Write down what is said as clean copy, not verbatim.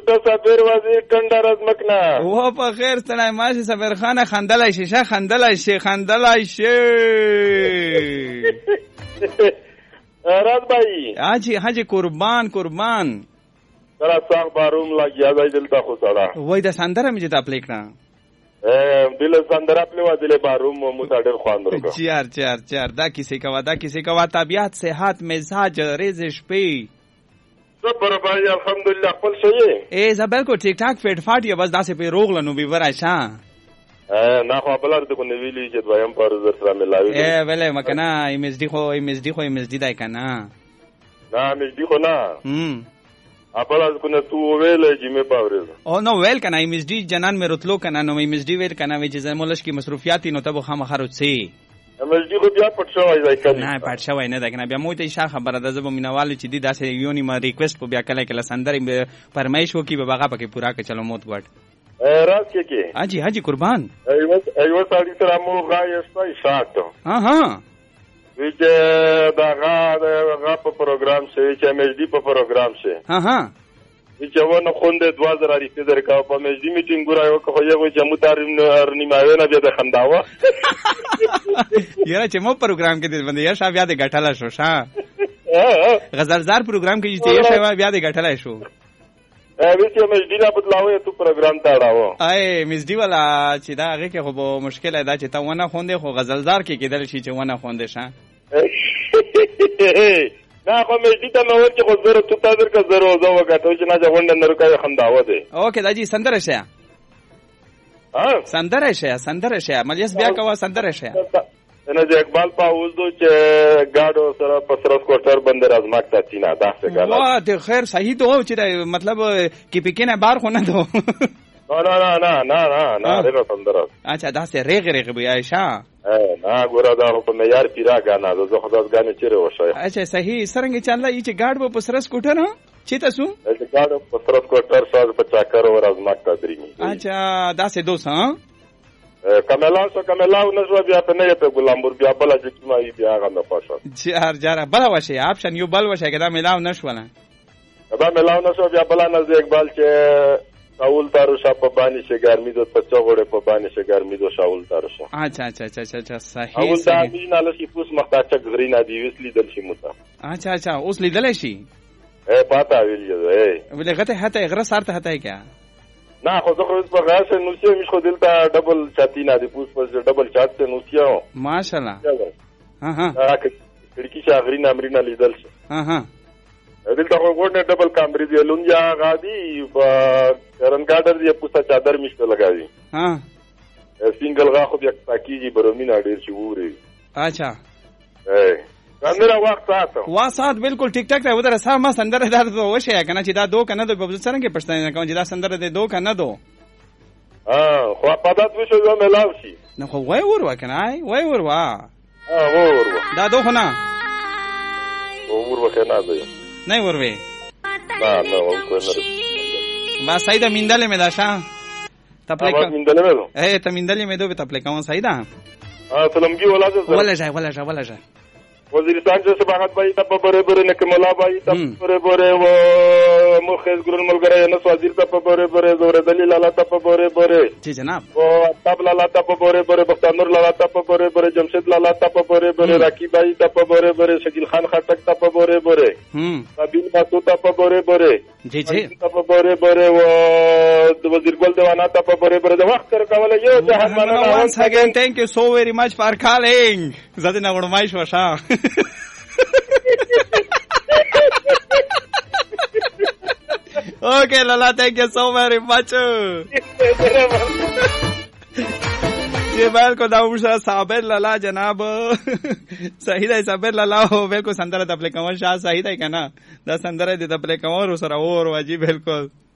ته صابر وزیر ټنډه رزمکنا و په خیر ستړی ماشي صابر خان خندلای شي شه خندلای شي راز بھائی حاجی قربان سره ساغ باروم لګیا دی دلته خو سړه وای د سندره مې ته اپلای کړه دل سندره په وادله باروم مو ډېر خوان ورکو چار دا کیسه کوا طبيعت صحت مزاج ریزش پی صبر بھائی الحمدلله خپل شي اے زبر کو ټیک ټاک فټ فاټ یا بس داسې په روغ لنو به ورایشا نه خو بلار د کو نویلی چې دویم پر زر سره ملاوي اے ولې مکنه ام اس ډی دای کنه نه ام اس ډی خو نه اپلاز کنه تو ویل چې مې پاورز او نو ویل کنه ام اس ډی جنان مې رتلو کنه نو ام اس ډی ویل کنه چې زمولش کی مصروفیات نو تبو خامخرو سي ام اس ډی خو بیا پټ شوی ځای کنه نه پټ شوی نه ده کنه بیا مو ته ښه خبره ده زبو مینوال چې دی داسې یونی ما ریکوست په بیا کله سندرې پرمایش وکي به هغه پکې پورا ک چلو موت ګټ راز کې حاجی قربان ایو ساړي تر مو غایسته شاته ها چې دا غا په پروګرام شي چې ام اس ډی په پروګرام شي ها چې ونه خوندې 2000 اړیکې درکاو په ام اس ډی میټینګ رايو خو یو چې متارم نیماوي نه بیا د خنداوه یاره چې مو پروګرام کې دې باندې یا شاب یاد غټاله شو غزلزار پروګرام کې چې یا شاب بیا دې غټاله شو ویسه ام اس ډی نه بدلاوي ته پروګرام ته راو ای ام اس ډی والا چې دا هغه کې خو مشکل ده چې تا ونه خوندې خو غزلزار کې کېدل شي چې ونه خوندې شه نه خو ام اس ډی ته نو ورته خو زره 2000 کا زره زو وګټو چې نه ځوند نه رکای خنداوه دي اوکې دا جی سندره شه سندره شه مجلس بیا کوا سندره شه نه چې اقبال پاوز دو چې گاډو سره پسرس کوټر بندر ازماک تا چینا دا څه ګاله واه ته خیر صحیح ته چې مطلب کې پکې بار خو نه دو نه رنو سندره اچھا دا څه ریغ بیا شه نه ګوره دا په معیار پیرا غانا زه خداس غانه چیرې وشه اچھا صحیح سرنګ چاله چې گاډ په پسرس کوټر نه چې تاسو چې گاډو پسرس کوټر ساز بچا کر اور ازماک تا درینی اچھا دا څه دوس ها کملاو نشو بیا په نه په ګلامبور بیا بل چې ما بیا غنه پاشه جار بل وشه آپشن یو بل وشه کدا ملاو نشو نه دا ملاو نشو بیا بل نه اقبال چې شاول تاروشا په باندې شګارمی دو په چوغړې په باندې شګارمی دو شاول تاروشا اچھا صحیح اول دا مینه لسی پوس مختاچ غرینا دی وسلی دل شي متا اچھا اوس لیدل شي پاتا ویلې ولغته هته غره سارته هته کیا نه خو زه خو په غاښه نوسیه مش خو دلته ډبل چاتی نه دی پوس په ډبل چات ته نوسیه ماشاءالله ها کړکی شاغرینا امرینا لیدل شي دلته خو ګورنه ډبل کامبري دی لونجا غادي په رنګاډر دی پوسا چادر مشته لګاوي سنگل غا خو بیا پاکیږي برومینا ډیر شي ووري اچھا کامیرا وخت سات بالکل ټیک ټاک راو در سم سندره دار دو وشه کنه چې دا دو کنه دو په سره کې پښتنه کوم چې دا سندره دې دو کنه دو خو پدات وشو زو ملاو شي نه خو وای ور وکنه وای ور وا ور دا دو خو نه ور وکنه دی نه ور وی نه وکنه با سیدا میندله مې دا شاه تپلیکا میندله مې دو ته میندله مې دو په تپلیکا سیدا سلامږي ولا جای وزیرستان سے سباحت بھائی تب بڑے بڑے نکملا بھائی تب بڑے بڑے وہ مخیز گل ملگرے انس وزیر تب بڑے بڑے زور دلی لالا تب بڑے بڑے جی جناب وہ تب لالا تب بڑے بڑے بختانور لالا تب بڑے بڑے جمشید لالا تب بڑے بڑے راکی بھائی تب بڑے بڑے شکیل خان خٹک تب بڑے بڑے نبیل باتو تب بڑے بڑے جی تب بڑے بڑے وہ وزیر گل دیوانا تب بڑے بڑے وقت کر کاوله یو جهان مننه once again thank you so very much for calling زدنا ورمایش وشا Okay, Lala, thank you so very much. जी बिल्कुल दाऊशा साबिर लाला जनाब सही है साबिर लाला हो बिल्कुल संदर तपले कंवर शाह सही है क्या ना 10 अंदर है तपले कंवर सर और वाजी बिल्कुल